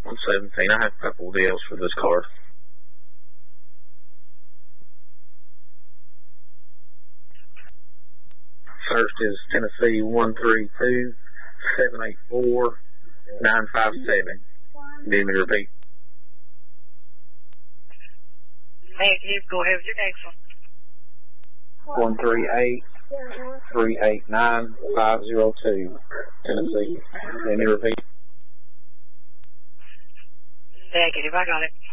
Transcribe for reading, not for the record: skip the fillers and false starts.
117. I have a couple of deals for this card. First is Tennessee 132-784-957. Give me to repeat. Negative. Go ahead with your next one. 138-389-502. Tennessee. Give me to repeat. Negative. I got it.